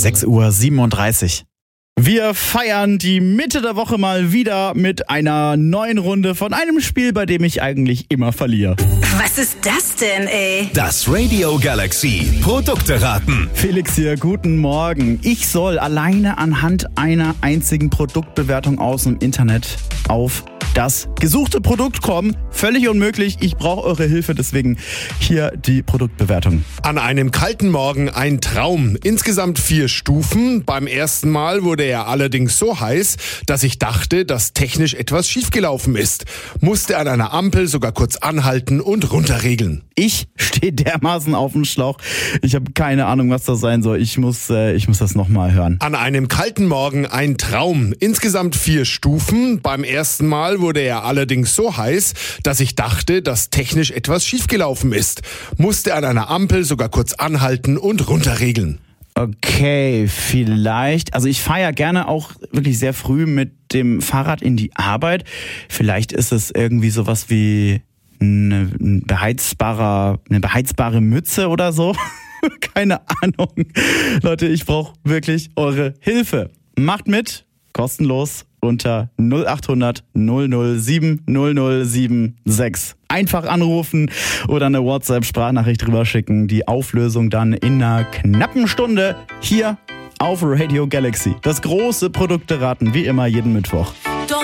6:37 Uhr. Wir feiern die Mitte der Woche mal wieder mit einer neuen Runde von einem Spiel, bei dem ich eigentlich immer verliere. Was ist das denn, ey? Das Radio Galaxy Produkte raten. Felix hier, guten Morgen. Ich soll alleine anhand einer einzigen Produktbewertung aus dem Internet auf das gesuchte Produkt kommen. Völlig unmöglich. Ich brauche eure Hilfe, deswegen hier die Produktbewertung. An einem kalten Morgen ein Traum. Insgesamt 4 Stufen. Beim ersten Mal wurde er allerdings so heiß, dass ich dachte, dass technisch etwas schiefgelaufen ist. Musste an einer Ampel sogar kurz anhalten und runterregeln. Ich stehe dermaßen auf dem Schlauch. Ich habe keine Ahnung, was das sein soll. Ich muss das nochmal hören. An einem kalten Morgen ein Traum. Insgesamt 4 Stufen. Beim ersten Mal wurde er allerdings so heiß, dass ich dachte, dass technisch etwas schiefgelaufen ist. Musste an einer Ampel sogar kurz anhalten und runterregeln. Okay, vielleicht. Also ich fahre ja gerne auch wirklich sehr früh mit dem Fahrrad in die Arbeit. Vielleicht ist es irgendwie sowas wie eine beheizbare Mütze oder so. Keine Ahnung. Leute, ich brauche wirklich eure Hilfe. Macht mit, kostenlos unter 0800 007 0076. Einfach anrufen oder eine WhatsApp-Sprachnachricht drüber schicken. Die Auflösung dann in einer knappen Stunde hier auf Radio Galaxy. Das große Produkte raten, wie immer jeden Mittwoch.